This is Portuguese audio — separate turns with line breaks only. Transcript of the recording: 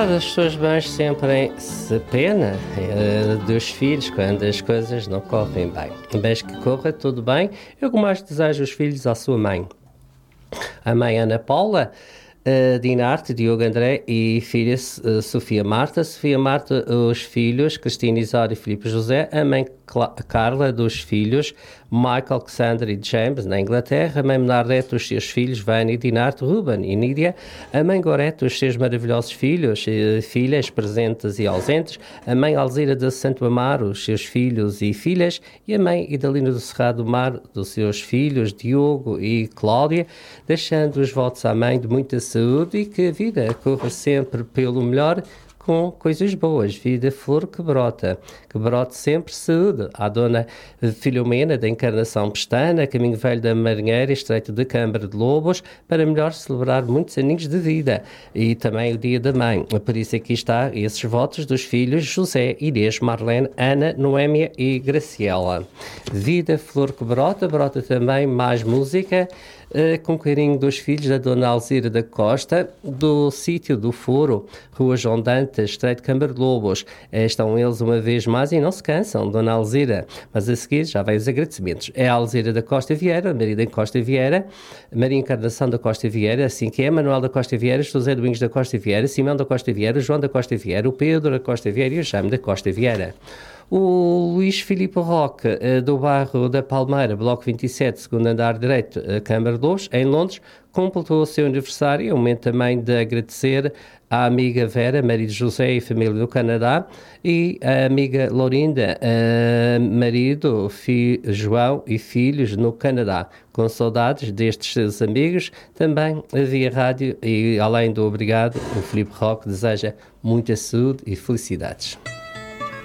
Dar às suas mães sempre se pena dos filhos quando as coisas não correm bem. Mas que corra tudo bem, eu mais desejo os filhos à sua mãe. A mãe Ana Paula, Dinarte, Diogo André e filha Sofia Marta. Sofia Marta, os filhos Cristina Isário e Filipe José. A mãe Carla, dos filhos Michael, Alexander e James, na Inglaterra. A mãe Menardete, os seus filhos Vânia, Dinarte, Ruben e Nídia. A mãe Gorete, os seus maravilhosos filhos e filhas presentes e ausentes. A mãe Alzira de Santo Amaro, os seus filhos e filhas. E a mãe Idalina do Cerrado do Mar, dos seus filhos Diogo e Cláudia, deixando os votos à mãe de muita saúde e que a vida corra sempre pelo melhor, com coisas boas, vida flor que brote sempre saúde. À dona Filomena da Encarnação Pestana, Caminho Velho da Marinheira, Estreito de Câmara de Lobos, para melhor celebrar muitos aninhos de vida e também o Dia da Mãe. Por isso aqui está esses votos dos filhos José, Inês, Marlene, Ana, Noémia e Graciela. Vida flor que brota também mais música, com carinho dos filhos da Dona Alzira da Costa, do sítio do Foro, Rua João Dantas, Estreito de Câmara de Lobos. Estão eles uma vez mais e não se cansam, Dona Alzira. Mas a seguir já vem os agradecimentos. É a Alzira da Costa Vieira, Maria da Costa Vieira, Maria Encarnação da Costa Vieira, assim que é, Manuel da Costa Vieira, José Domingos da Costa Vieira, Simão da Costa Vieira, João da Costa Vieira, o Pedro da Costa Vieira e o Jaime da Costa Vieira. O Luís Filipe Roque, do bairro da Palmeira, Bloco 27, segundo andar direito, Câmara 2, em Londres, completou o seu aniversário. É um momento também de agradecer à amiga Vera, marido José e família do Canadá, e a amiga Lorinda, marido, João e filhos no Canadá. Com saudades destes seus amigos, também havia rádio e, além do obrigado, o Filipe Roque deseja muita saúde e felicidades.